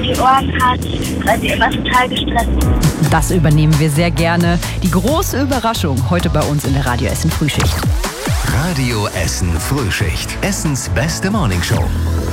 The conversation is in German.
die Ohren hat, weil sie immer total gestresst ist. Das übernehmen wir sehr gerne. Die große Überraschung heute bei uns in der Radio Essen Frühschicht. Radio Essen Frühschicht. Essens beste Morningshow.